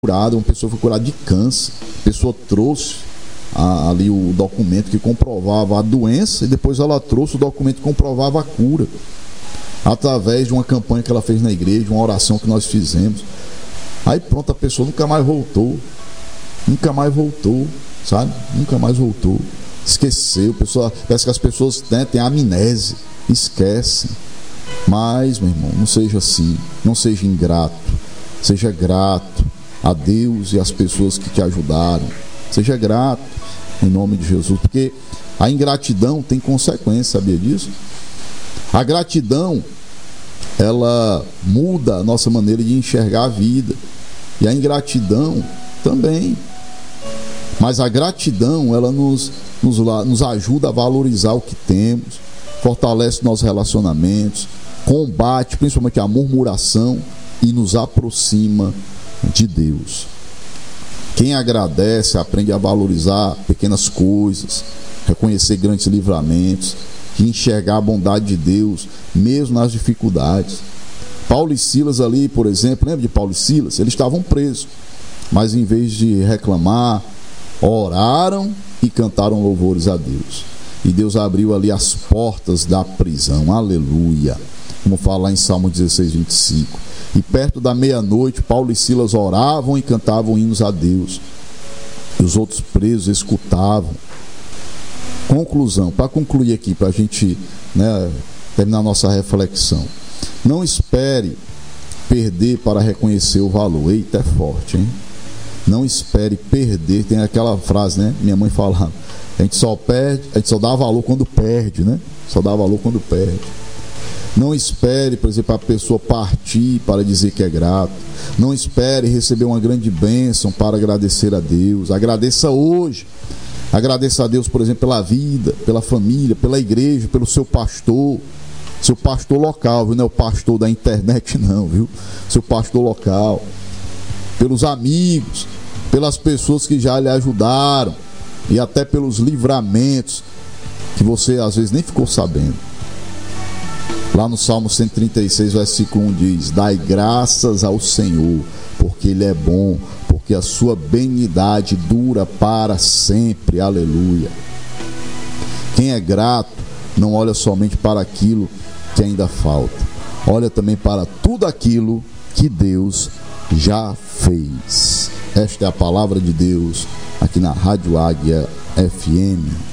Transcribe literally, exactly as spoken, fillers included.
curada, uma pessoa foi curada de câncer. A pessoa trouxe a, ali o documento que comprovava a doença e depois ela trouxe o documento que comprovava a cura, através de uma campanha que ela fez na igreja, uma oração que nós fizemos. Aí pronto, a pessoa nunca mais voltou, nunca mais voltou, sabe? Nunca mais voltou, esqueceu. Pessoa, parece que as pessoas, né, têm amnésia, esquecem. Mas, meu irmão, não seja assim, não seja ingrato, seja grato a Deus e às pessoas que te ajudaram. Seja grato em nome de Jesus, porque a ingratidão tem consequência, sabia disso? A gratidão, ela muda a nossa maneira de enxergar a vida, e a ingratidão também. Mas a gratidão, ela nos, nos, nos ajuda a valorizar o que temos, fortalece nossos relacionamentos, combate principalmente a murmuração e nos aproxima de Deus. Quem agradece aprende a valorizar pequenas coisas, reconhecer grandes livramentos e enxergar a bondade de Deus mesmo nas dificuldades. Paulo e Silas ali, por exemplo, lembra de Paulo e Silas? Eles estavam presos, mas em vez de reclamar, oraram e cantaram louvores a Deus. E Deus abriu ali as portas da prisão. Aleluia. Como fala lá em Salmo dezesseis, vinte e cinco. E perto da meia-noite, Paulo e Silas oravam e cantavam hinos a Deus. E os outros presos escutavam. Conclusão, para concluir aqui, para a gente, né, terminar a nossa reflexão. Não espere perder para reconhecer o valor. Eita, é forte, hein? Não espere perder. Tem aquela frase, né? Minha mãe falava: a gente só perde, a gente só dá valor quando perde, né? Só dá valor quando perde. Não espere, por exemplo, a pessoa partir para dizer que é grato. Não espere receber uma grande bênção para agradecer a Deus. Agradeça hoje. Agradeça a Deus, por exemplo, pela vida, pela família, pela igreja, pelo seu pastor, seu pastor local, viu? Não é o pastor da internet, não, viu? Seu pastor local, pelos amigos, pelas pessoas que já lhe ajudaram e até pelos livramentos que você às vezes nem ficou sabendo. Lá no Salmo cento e trinta e seis, versículo um diz: dai graças ao Senhor, porque Ele é bom, porque a sua benignidade dura para sempre. Aleluia. Quem é grato não olha somente para aquilo que ainda falta, olha também para tudo aquilo que Deus já fez. Esta é a palavra de Deus aqui na Rádio Águia F M.